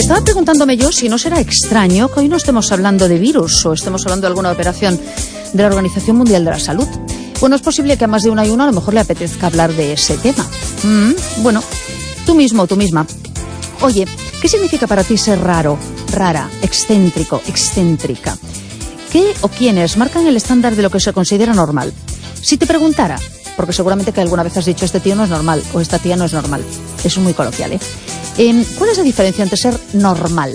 Estaba preguntándome yo si no será extraño que hoy no estemos hablando de virus o estemos hablando de alguna operación de la Organización Mundial de la Salud. Bueno, es posible que a más de uno y uno a lo mejor le apetezca hablar de ese tema. Bueno, tú mismo, tú misma. Oye, ¿qué significa para ti ser raro, rara, excéntrico, excéntrica? ¿Qué o quiénes marcan el estándar de lo que se considera normal? Si te preguntara, porque seguramente que alguna vez has dicho este tío no es normal o esta tía no es normal. Eso es muy coloquial, ¿eh? ¿Cuál es la diferencia entre ser normal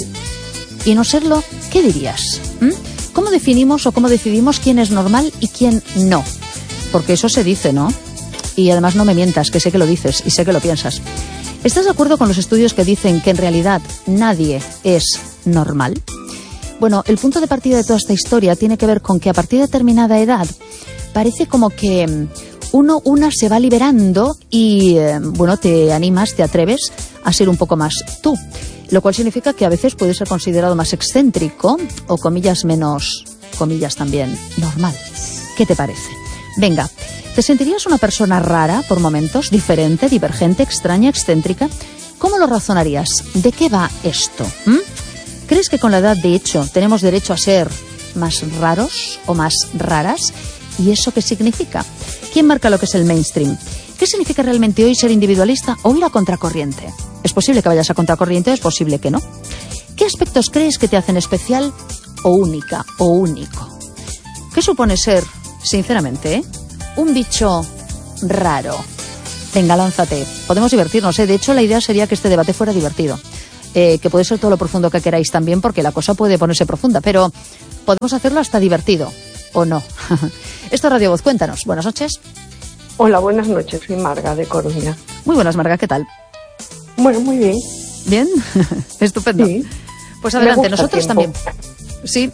y no serlo? ¿Qué dirías? ¿Cómo definimos o cómo decidimos quién es normal y quién no? Porque eso se dice, ¿no? Y además no me mientas, que sé que lo dices y sé que lo piensas. ¿Estás de acuerdo con los estudios que dicen que en realidad nadie es normal? Bueno, el punto de partida de toda esta historia tiene que ver con que a partir de determinada edad parece como que una se va liberando y, bueno, te animas, te atreves a ser un poco más tú. Lo cual significa que a veces puedes ser considerado más excéntrico o, comillas, menos, comillas también, normal. ¿Qué te parece? Venga, ¿te sentirías una persona rara por momentos, diferente, divergente, extraña, excéntrica? ¿Cómo lo razonarías? ¿De qué va esto? ¿Crees que con la edad, de hecho, tenemos derecho a ser más raros o más raras? ¿Y eso qué significa? ¿Quién marca lo que es el mainstream? ¿Qué significa realmente hoy ser individualista o ir a contracorriente? ¿Es posible que vayas a contracorriente o es posible que no? ¿Qué aspectos crees que te hacen especial o única o único? ¿Qué supone ser, sinceramente, un bicho raro? Venga, lánzate. Podemos divertirnos, ¿eh? De hecho, la idea sería que este debate fuera divertido. Que puede ser todo lo profundo que queráis también, porque la cosa puede ponerse profunda, pero podemos hacerlo hasta divertido, ¿o no? Esto es Radio Voz, cuéntanos. Buenas noches. Hola, buenas noches, soy Marga de Coruña. Muy buenas, Marga, ¿qué tal? Bueno, muy bien. ¿Bien? Estupendo. Sí. Pues adelante, nosotros también. Sí.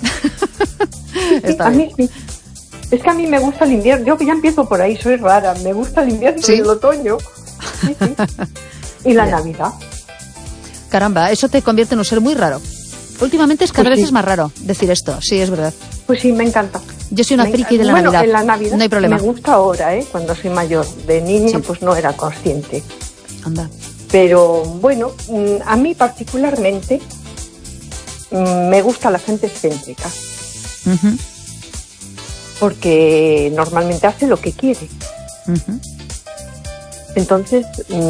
Está bien. Sí. Es que a mí me gusta el invierno. Yo ya empiezo por ahí, soy rara. Me gusta el invierno y el otoño. Sí. Y la Navidad. Caramba, eso te convierte en un ser muy raro. Últimamente es cada vez es más raro decir esto. Sí, es verdad. Pues sí, me encanta. Yo soy una friki de la Navidad. Bueno, en la Navidad no hay problema. Me gusta ahora, cuando soy mayor. De niña, pues no era consciente. Anda. Pero bueno, a mí particularmente me gusta la gente excéntrica. Porque normalmente hace lo que quiere. Entonces,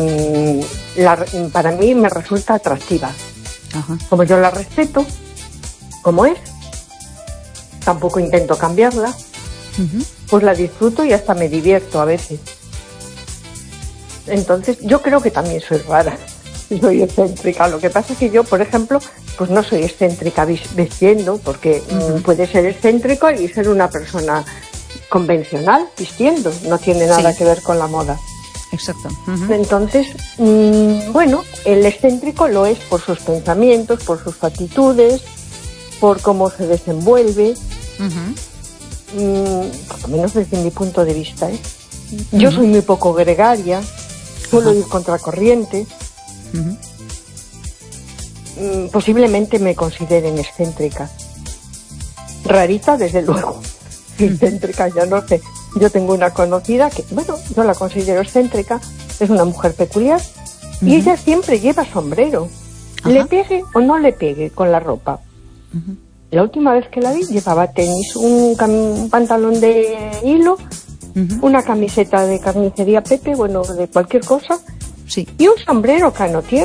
para mí me resulta atractiva. Como yo la respeto, como es, tampoco intento cambiarla, pues la disfruto y hasta me divierto a veces. Entonces, yo creo que también soy rara, soy excéntrica. Lo que pasa es que yo, por ejemplo, pues no soy excéntrica vistiendo, porque puede ser excéntrico y ser una persona convencional vistiendo, no tiene nada que ver con la moda. Exacto. Entonces, bueno, el excéntrico lo es por sus pensamientos, por sus actitudes, por cómo se desenvuelve, por lo menos desde mi punto de vista. Yo soy muy poco gregaria, suelo ir contracorriente. Posiblemente me consideren excéntrica. Rarita, desde luego. Excéntrica, yo no sé. Yo tengo una conocida que, bueno, yo la considero excéntrica, es una mujer peculiar, y ella siempre lleva sombrero, le pegue o no le pegue con la ropa. La última vez que la vi llevaba tenis, un pantalón de hilo, una camiseta de carnicería Pepe, bueno, de cualquier cosa, y un sombrero canotier,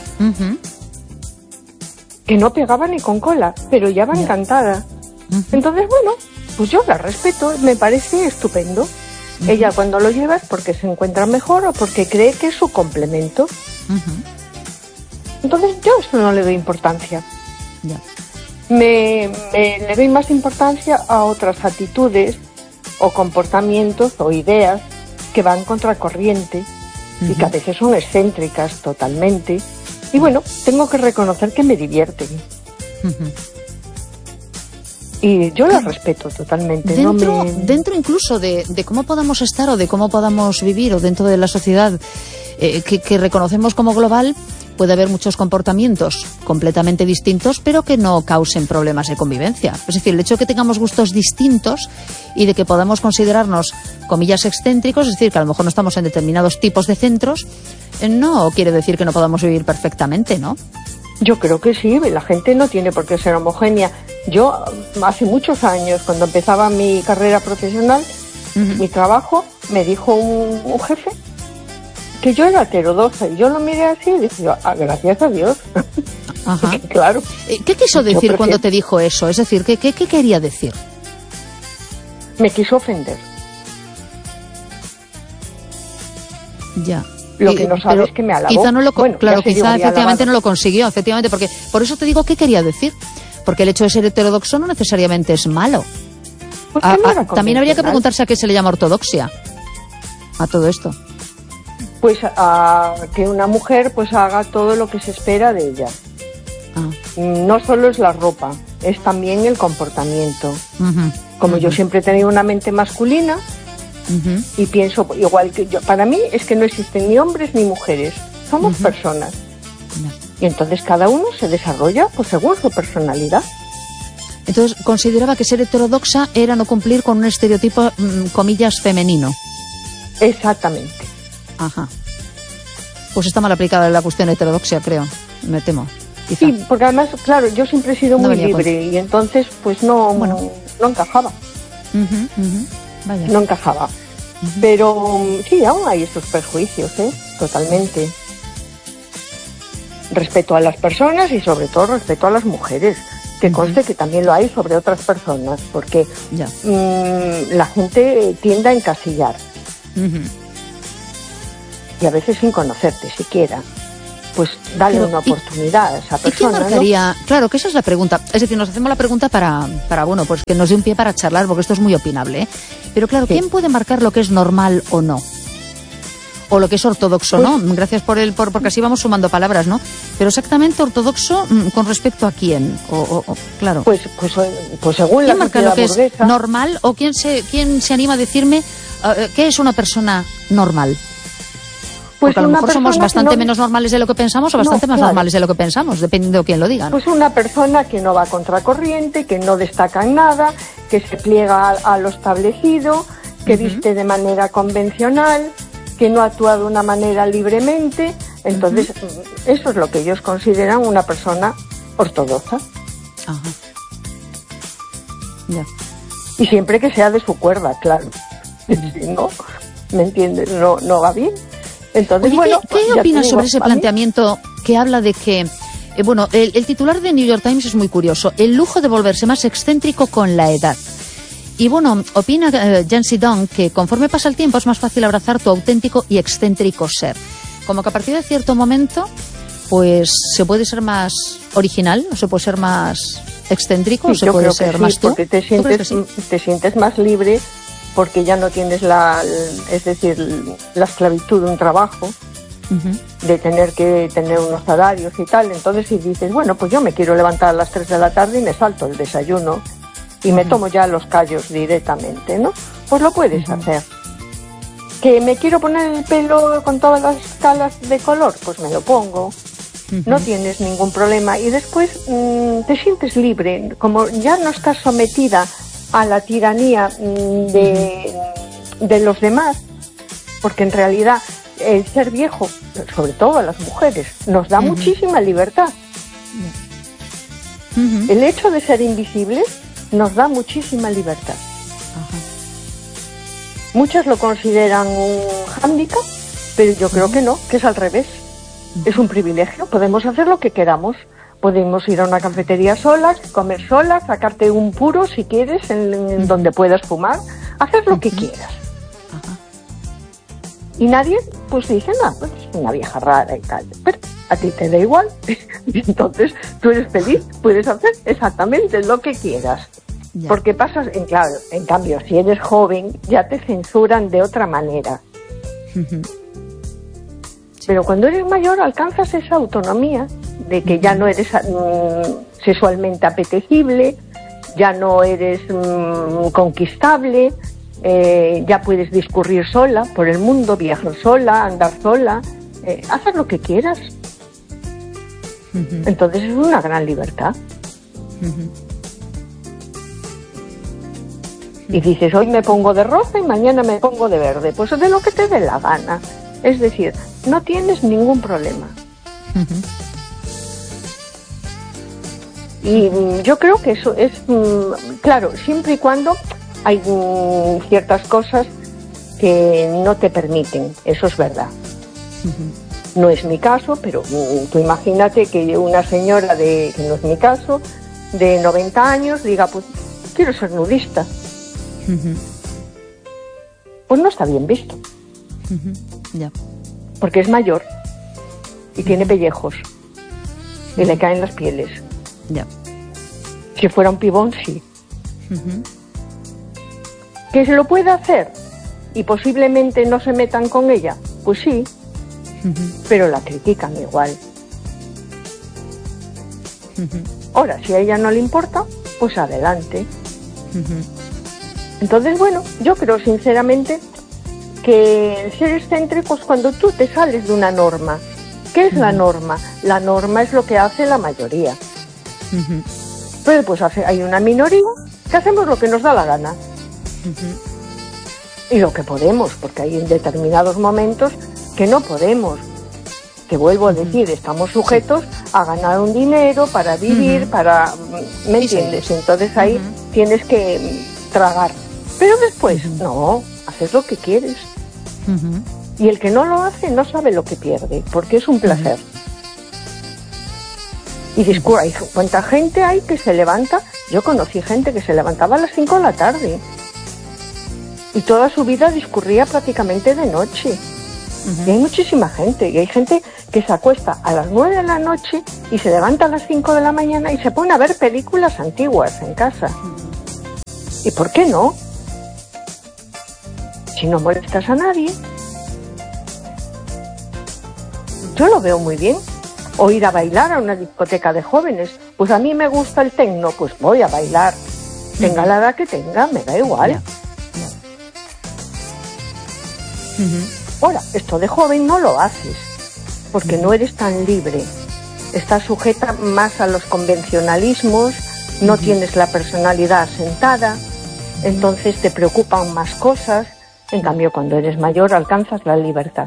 que no pegaba ni con cola, pero ya va encantada. Entonces, bueno, pues yo la respeto, me parece estupendo. Ella cuando lo lleva es porque se encuentra mejor o porque cree que es su complemento. Entonces yo eso no le doy importancia. Le doy más importancia a otras actitudes o comportamientos o ideas que van contracorriente y que a veces son excéntricas totalmente. Y bueno, tengo que reconocer que me divierten. Y yo la respeto totalmente. Dentro incluso de cómo podamos estar o de cómo podamos vivir o dentro de la sociedad que reconocemos como global, puede haber muchos comportamientos completamente distintos, pero que no causen problemas de convivencia. Es decir, el hecho de que tengamos gustos distintos y de que podamos considerarnos, comillas, excéntricos, es decir, que a lo mejor no estamos en determinados tipos de centros, no quiere decir que no podamos vivir perfectamente, ¿no? Yo creo que sí, la gente no tiene por qué ser homogénea. Yo, hace muchos años, cuando empezaba mi carrera profesional, mi trabajo, me dijo un jefe que yo era heterodoxa, y yo lo miré así y dije, gracias a Dios. Ajá. Claro. ¿Qué quiso decir cuando te dijo eso? Es decir, ¿qué quería decir? Me quiso ofender. Ya. Lo que no sabe es que me halagó. Quizá no lo, bueno, claro, quizá efectivamente halagado. no lo consiguió, efectivamente, porque por eso te digo qué quería decir. Porque el hecho de ser heterodoxo no necesariamente es malo. Pues que no era También habría que convencional. preguntarse a qué se le llama ortodoxia a todo esto. Pues a que una mujer pues haga todo lo que se espera de ella. No solo es la ropa, es también el comportamiento. Como yo siempre he tenido una mente masculina y pienso igual que yo, para mí es que no existen ni hombres ni mujeres, somos personas. Y entonces cada uno se desarrolla pues según su personalidad. Entonces consideraba que ser heterodoxa era no cumplir con un estereotipo, comillas, femenino. Exactamente. Ajá. Pues está mal aplicada la cuestión heterodoxia, creo, me temo. Quizá. Sí, porque además, claro, yo siempre he sido No muy venía libre y entonces pues no encajaba. Vaya. No encajaba. Pero sí, aún hay estos prejuicios, totalmente. Respeto a las personas y sobre todo respeto a las mujeres, que conste que también lo hay sobre otras personas, porque la gente tiende a encasillar. Y a veces sin conocerte siquiera. Pues dale una oportunidad a esa persona. ¿Y qué marcaría? ¿No? Claro, que esa es la pregunta. Es decir, nos hacemos la pregunta para bueno, pues que nos dé un pie para charlar, porque esto es muy opinable, ¿eh? Pero claro, ¿quién puede marcar lo que es normal o no? O lo que es ortodoxo, pues, ¿no? Gracias porque así vamos sumando palabras, ¿no? Pero exactamente ortodoxo, ¿con respecto a quién? Claro. Pues según la marca lo que burguesa, es normal, o quién se anima a decirme qué es una persona normal? Pues porque a lo mejor somos bastante menos normales de lo que pensamos o bastante más normales de lo que pensamos, dependiendo de quién lo diga, ¿no? Pues una persona que no va a contracorriente, que no destaca en nada, que se pliega a lo establecido, que viste de manera convencional, que no actúa de una manera libremente. Entonces, eso es lo que ellos consideran una persona ortodoxa. Ajá. Ya. Y siempre que sea de su cuerda, claro. Si no, ¿me entiendes? No va bien. Entonces, oye, ¿qué opinas sobre ese planteamiento que habla de que, el titular de New York Times es muy curioso, el lujo de volverse más excéntrico con la edad? Y opina Yancy Dong que conforme pasa el tiempo es más fácil abrazar tu auténtico y excéntrico ser. Como que a partir de cierto momento, pues se puede ser más original, o se puede ser más excéntrico, o se puede ser más tú. Porque te sientes más libre, porque ya no tienes la esclavitud de un trabajo, de tener que tener unos salarios y tal. Entonces si dices, bueno, pues yo me quiero levantar a las 3 de la tarde y me salto el desayuno y me tomo ya los callos directamente, ¿no? Pues lo puedes hacer. ¿Que me quiero poner el pelo con todas las escalas de color? Pues me lo pongo. No tienes ningún problema. Y después te sientes libre, como ya no estás sometida a la tiranía de los demás, porque en realidad el ser viejo, sobre todo a las mujeres, nos da muchísima libertad. El hecho de ser invisibles nos da muchísima libertad. Muchas lo consideran un hándicap, pero yo creo que no, que es al revés. Es un privilegio, podemos hacer lo que queramos. Podemos ir a una cafetería solas, comer solas, sacarte un puro si quieres, en donde puedas fumar, hacer lo que quieras. Y nadie pues dice, no, pues es una vieja rara y tal. Pero a ti te da igual. Y entonces tú eres feliz, puedes hacer exactamente lo que quieras. Ya. Porque pasas, en cambio, si eres joven, ya te censuran de otra manera. Pero cuando eres mayor alcanzas esa autonomía de que ya no eres sexualmente apetecible, ya no eres conquistable, ya puedes discurrir sola por el mundo, viajar sola, andar sola, hacer lo que quieras. Entonces es una gran libertad. Y dices, hoy me pongo de rosa y mañana me pongo de verde, pues de lo que te dé la gana. Es decir, no tienes ningún problema. Y yo creo que eso es, claro, siempre y cuando hay ciertas cosas que no te permiten, eso es verdad. No es mi caso, pero tú imagínate que una señora que no es mi caso, de 90 años, diga, pues quiero ser nudista. Pues no está bien visto. Ya. Porque es mayor y tiene pellejos y le caen las pieles. Ya. Si fuera un pibón, sí. ¿Que se lo puede hacer y posiblemente no se metan con ella? Pues sí, pero la critican igual. Ahora, si a ella no le importa, pues adelante. Entonces, bueno, yo creo sinceramente que el ser excéntrico es cuando tú te sales de una norma. ¿Qué es la norma? La norma es lo que hace la mayoría. Pero pues hay una minoría que hacemos lo que nos da la gana. Y lo que podemos, porque hay en determinados momentos que no podemos. Que vuelvo a decir, estamos sujetos a ganar un dinero para vivir, para... ¿Me entiendes? Entonces ahí tienes que tragar. Pero después, no, haces lo que quieres. Y el que no lo hace no sabe lo que pierde, porque es un placer. Y hay cuánta gente hay que se levanta. Yo conocí gente que se levantaba a las 5 de la tarde y toda su vida discurría prácticamente de noche. Y hay muchísima gente, y hay gente que se acuesta a las 9 de la noche y se levanta a las 5 de la mañana y se pone a ver películas antiguas en casa. ¿Y por qué no? Si no molestas a nadie. Yo lo veo muy bien. O ir a bailar a una discoteca de jóvenes. Pues a mí me gusta el tecno, pues voy a bailar. Tenga la edad que tenga, me da igual. Ahora, esto de joven no lo haces, porque no eres tan libre. Estás sujeta más a los convencionalismos, no tienes la personalidad asentada, entonces te preocupan más cosas. En cambio, cuando eres mayor alcanzas la libertad.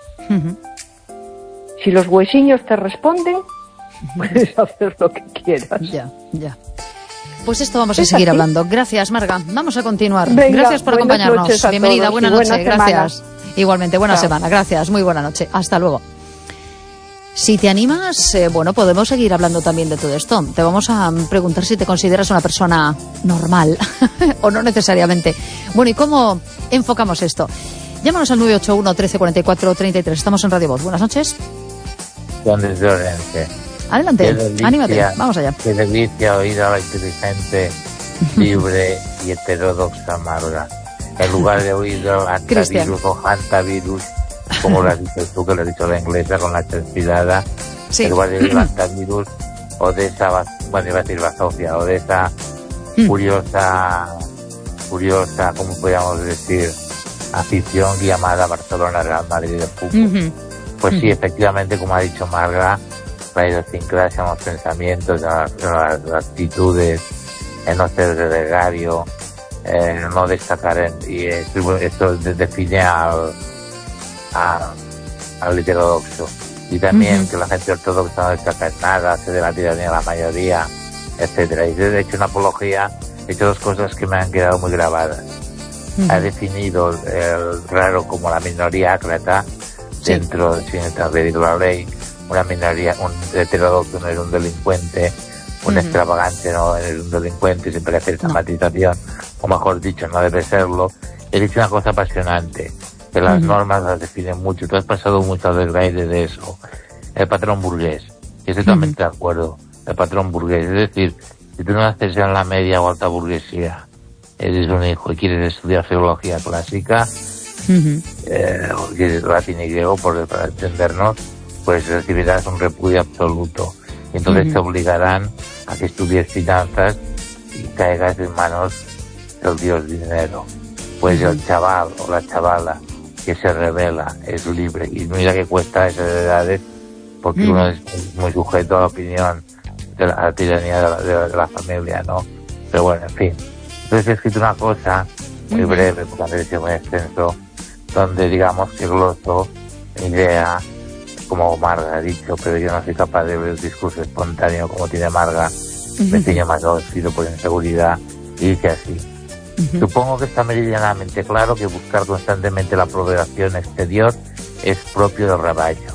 Si los huesillos te responden, puedes hacer lo que quieras. Ya. Pues esto vamos a seguir hablando. Gracias, Marga. Vamos a continuar. Venga, gracias por acompañarnos. Bienvenida, buena noche. Gracias. Igualmente, buena semana. Gracias, muy buena noche. Hasta luego. Si te animas, bueno, podemos seguir hablando también de todo esto. Te vamos a preguntar si te consideras una persona normal o no necesariamente. Bueno, ¿y cómo enfocamos esto? Llámanos al 981 13 44 33. Estamos en Radio Voz. Buenas noches. Desde Orense. Adelante, anímate, vamos allá. Qué delicia oír a la inteligente, libre y heterodoxa Marga. En lugar de oír al antivirus o antivirus, como lo has dicho tú, que lo has dicho la inglesa con la transpirada, en lugar de oír al antivirus o de esa, bueno, iba a decir basofia, o de esa curiosa, ¿cómo podríamos decir? Afición llamada Barcelona Real Madrid de fútbol. Pues sí, efectivamente, como ha dicho Marga, la idiosincrasia en los pensamientos, en las actitudes, en no ser gregario, no destacar y esto define al heterodoxo. Y también que la gente ortodoxa no destaca en nada, se de la tiranía a la mayoría, etcétera. Y yo he hecho una apología, he hecho dos cosas que me han quedado muy grabadas. Ha definido el raro como la minoría ácrata dentro de la ley. Una minoría, un heterodoxo no es un delincuente, un extravagante no es un delincuente, siempre hace esa matización, o mejor dicho, no debe serlo. He dicho una cosa apasionante, que las normas las definen mucho. Tú has pasado mucho al desgaire de eso. El patrón burgués, y estoy totalmente de acuerdo, el patrón burgués. Es decir, si tú no naces en la media o alta burguesía, eres un hijo y quieres estudiar filología clásica, o quieres latín y griego, para entendernos, pues recibirás un repudio absoluto. Y entonces te obligarán a que estudies finanzas y caigas en manos del dios dinero. Pues el chaval o la chavala que se revela es libre. Y mira que cuesta esas edades, porque uno es muy sujeto a la opinión de la tiranía de la familia, ¿no? Pero bueno, en fin. Entonces he escrito una cosa muy breve, porque antes es muy extenso, donde digamos que gloso idea, como Marga ha dicho, pero yo no soy capaz de ver el discurso espontáneo como tiene Marga, pequeño mayor, sido por inseguridad, y dice así. Supongo que está meridianamente claro que buscar constantemente la aprobación exterior es propio del rebaño.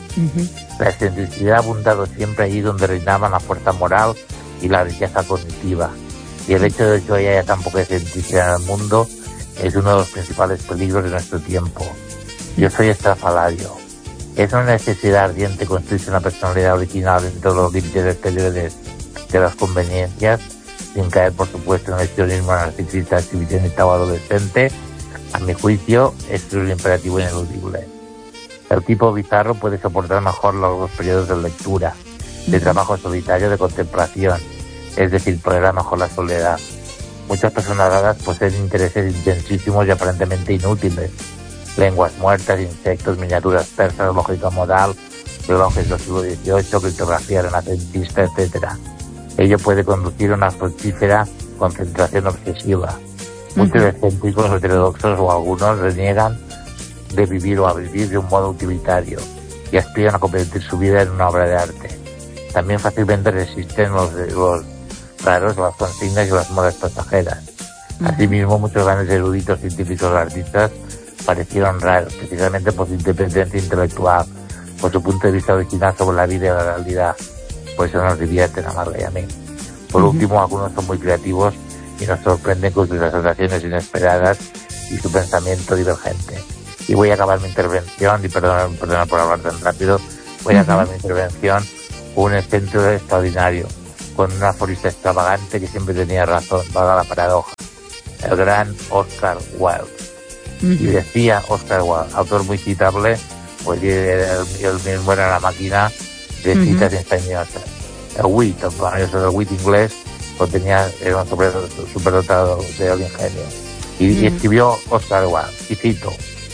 La excentricidad ha abundado siempre allí donde reinaban la fuerza moral y la riqueza cognitiva, y el hecho de que hoy haya tan poca excentricidad en el mundo es uno de los principales peligros de nuestro tiempo. Yo soy estrafalario. Es una necesidad ardiente construirse una personalidad original dentro de los límites exteriores de las conveniencias, sin caer, por supuesto, en el sionismo narcisista, exhibicionista o adolescente. A mi juicio, esto es un imperativo ineludible. El tipo bizarro puede soportar mejor los periodos de lectura, de trabajo solitario, de contemplación, es decir, tolera mejor la soledad. Muchas personas raras poseen intereses intensísimos y aparentemente inútiles. Lenguas muertas, insectos, miniaturas persas, lógica moral, relojes del siglo XVIII, criptografía renacentista, etc. Ello puede conducir a una fructífera concentración obsesiva. Muchos excéntricos, heterodoxos o algunos reniegan de vivir o a vivir de un modo utilitario y aspiran a convertir su vida en una obra de arte. También fácilmente resisten los raros, las consignas y las modas pasajeras. Asimismo, muchos grandes eruditos, científicos o artistas parecieron raros, precisamente por su independencia intelectual, por su punto de vista original sobre la vida y la realidad. Por eso nos divierten a Marga y a mí. Por último, algunos son muy creativos y nos sorprenden con sus asociaciones inesperadas y su pensamiento divergente. Y voy a acabar mi intervención, y perdona por hablar tan rápido, voy a acabar mi intervención con un excéntrico extraordinario, con un aforista extravagante que siempre tenía razón, valga la paradoja, el gran Oscar Wilde. Y decía Oscar Wilde, autor muy citable, pues él mismo era la máquina de citas ingeniosas. El wit, el wit inglés, era un superdotado de ingenio. Y escribió Oscar Wilde, y cito: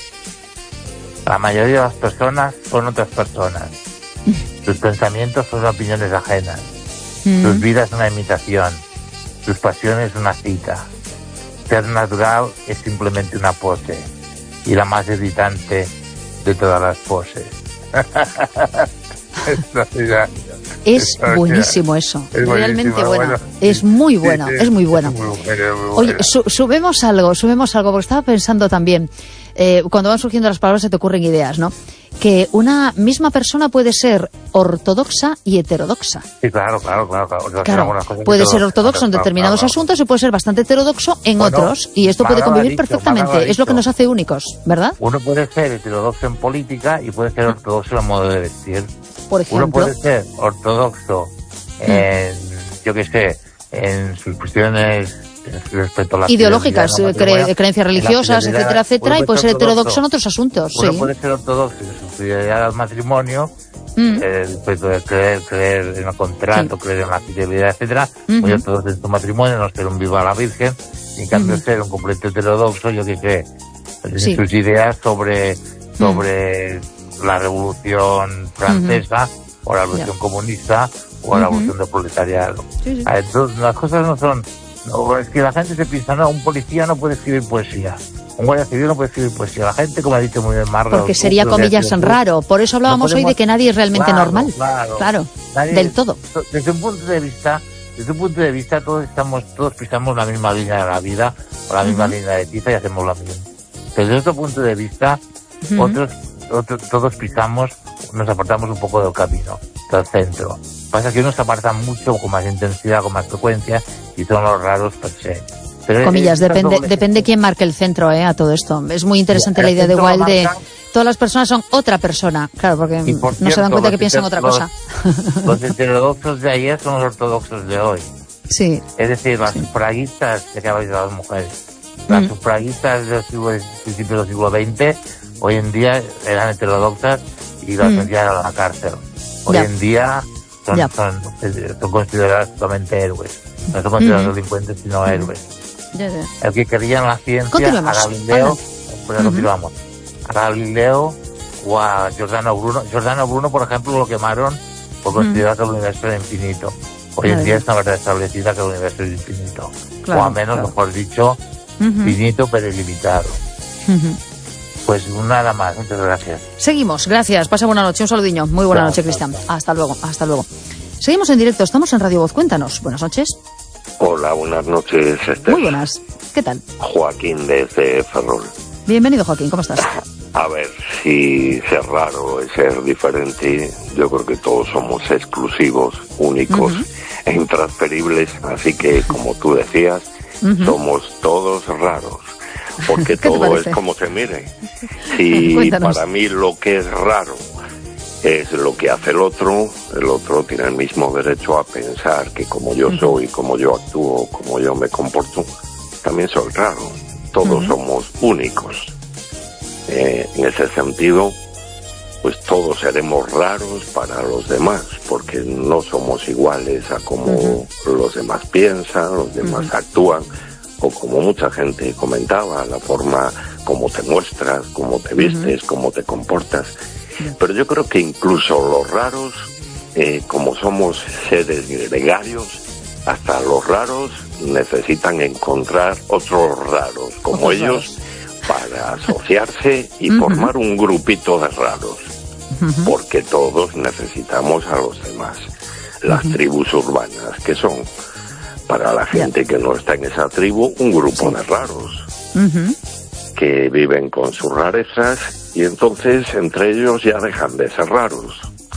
la mayoría de las personas son otras personas. Sus pensamientos son opiniones ajenas. Sus vidas una imitación. Sus pasiones una cita. Ser natural es simplemente una pose. Y la más irritante de todas las poses. Es buenísimo eso. Es realmente bueno. Es muy bueno, es muy bueno. Oye, subemos algo, porque estaba pensando también, cuando van surgiendo las palabras se te ocurren ideas, ¿no? Que una misma persona puede ser ortodoxa y heterodoxa. Sí, claro. Puede ser ortodoxo en determinados asuntos y puede ser bastante heterodoxo en otros, y esto puede convivir perfectamente. Es lo que nos hace únicos, ¿verdad? Uno puede ser heterodoxo en política y puede ser ortodoxo en modo de vestir. Por ejemplo. Uno puede ser ortodoxo en, en sus cuestiones respecto a las ideológicas, creencias religiosas, etcétera, etcétera, y puede ser heterodoxo en otros asuntos. Uno puede ser ortodoxo en su fidelidad al matrimonio, respecto de creer en el contrato, creer en la fidelidad, etcétera, muy ortodoxo en su matrimonio, no ser un viva la Virgen, y en cambio ser un completo heterodoxo, en sus ideas sobre la Revolución Francesa, o la Revolución Comunista, o la Revolución del Proletariado. Entonces, las cosas no son... No, es que la gente se piensa, no, un policía no puede escribir poesía, un guardia civil no puede escribir poesía. La gente, como ha dicho muy bien Marga... Porque sería, comillas, raro. Por eso hablábamos hoy de que nadie es realmente normal. Claro, nadie, del todo. Desde un punto de vista, todos pisamos la misma línea de la vida, o la misma línea de tiza, y hacemos lo mismo. Pero desde otro punto de vista, todos pisamos, nos apartamos un poco del camino, del centro. Pasa que unos apartan mucho, con más intensidad, con más frecuencia, y son los raros per se. Pero comillas, depende quién marque el centro, a todo esto. Es muy interesante la idea de Wilde de todas las personas son otra persona, claro, porque no se dan cuenta que piensan otra cosa. Los heterodoxos de ayer son los ortodoxos de hoy. Sí. Es decir, las sufragistas, que habéis de las mujeres, las sufragistas del principio del siglo XX, hoy en día eran heterodoxas y las enviaron a la cárcel. Hoy en día son consideradas totalmente héroes. No son considerados delincuentes, sino héroes. El que creía en la ciencia, a Galileo, continuamos. A Galileo o a Giordano Bruno. Giordano Bruno, por ejemplo, lo quemaron por considerar que el universo era infinito. Hoy en día es una verdad establecida que el universo es infinito. O a menos, mejor dicho, finito pero ilimitado. Pues nada más, muchas gracias. Seguimos, gracias. Pasa buena noche, un saludiño. Muy buena noche, Cristian. Hasta luego. Seguimos en directo, estamos en Radio Voz. Cuéntanos. Buenas noches. Hola, buenas noches, Esther. Muy buenas. ¿Qué tal? Joaquín desde Ferrol. Bienvenido, Joaquín. ¿Cómo estás? A ver, si ser raro es ser diferente, yo creo que todos somos exclusivos, únicos e intransferibles, así que, como tú decías, somos todos raros, porque todo es como se mire. Si para mí lo que es raro es lo que hace el otro tiene el mismo derecho a pensar que como yo soy, como yo actúo, como yo me comporto, también soy raro. Todos somos únicos. En ese sentido, pues todos seremos raros para los demás, porque no somos iguales a como los demás piensan, los demás actúan, o como mucha gente comentaba, la forma como te muestras, cómo te vistes, cómo te comportas. Pero yo creo que incluso los raros, como somos seres gregarios, hasta los raros necesitan encontrar otros raros como ellos para asociarse y formar un grupito de raros, porque todos necesitamos a los demás. Las tribus urbanas, que son, para la gente que no está en esa tribu, un grupo de raros, que viven con sus rarezas y entonces entre ellos ya dejan de ser raros.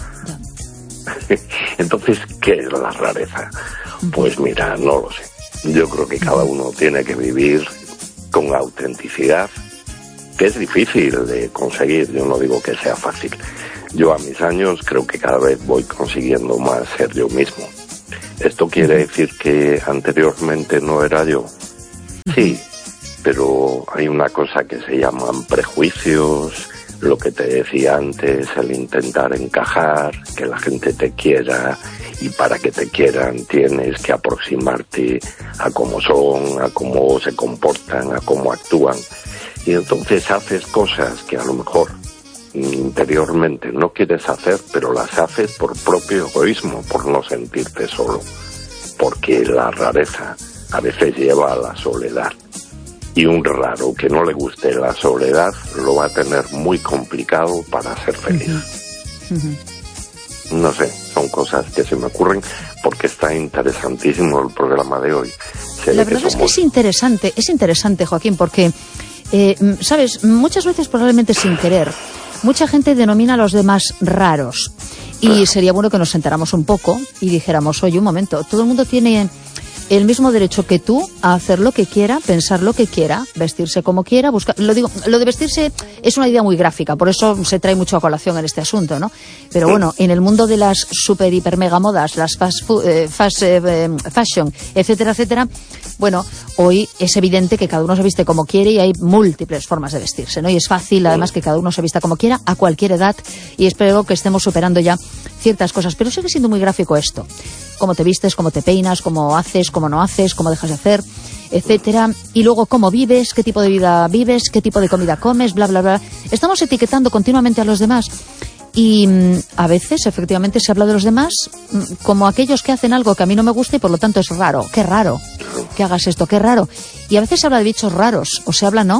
Entonces, ¿qué es la rareza? Pues mira, no lo sé. Yo creo que cada uno tiene que vivir con autenticidad, que es difícil de conseguir. Yo no digo que sea fácil. Yo a mis años creo que cada vez voy consiguiendo más ser yo mismo. ¿Esto quiere decir que anteriormente no era yo? Sí, pero hay una cosa que se llaman prejuicios, lo que te decía antes, el intentar encajar, que la gente te quiera, y para que te quieran tienes que aproximarte a cómo son, a cómo se comportan, a cómo actúan, y entonces haces cosas que a lo mejor interiormente no quieres hacer, pero las haces por propio egoísmo, por no sentirte solo, porque la rareza a veces lleva a la soledad. Y un raro que no le guste la soledad lo va a tener muy complicado para ser feliz. No sé, son cosas que se me ocurren porque está interesantísimo el programa de hoy. La verdad es que es interesante, Joaquín, porque, sabes, muchas veces probablemente sin querer, mucha gente denomina a los demás raros. Y sería bueno que nos sentáramos un poco y dijéramos, oye, un momento, todo el mundo tiene el mismo derecho que tú a hacer lo que quiera, pensar lo que quiera, vestirse como quiera, buscar. Lo de vestirse es una idea muy gráfica, por eso se trae mucho a colación en este asunto, ¿no? Pero bueno, en el mundo de las super hiper mega modas, las fashion, etcétera, etcétera, bueno, hoy es evidente que cada uno se viste como quiere y hay múltiples formas de vestirse, ¿no? Y es fácil, además, que cada uno se vista como quiera, a cualquier edad, y espero que estemos superando ya ciertas cosas. Pero sigue siendo muy gráfico esto. Cómo te vistes, cómo te peinas, cómo haces, cómo no haces, cómo dejas de hacer, etcétera. Y luego cómo vives, qué tipo de vida vives, qué tipo de comida comes, bla, bla, bla. Estamos etiquetando continuamente a los demás. Y a veces, efectivamente, se habla de los demás como aquellos que hacen algo que a mí no me gusta y por lo tanto es raro. Qué raro que hagas esto, qué raro. Y a veces se habla de bichos raros, o se habla, ¿no?,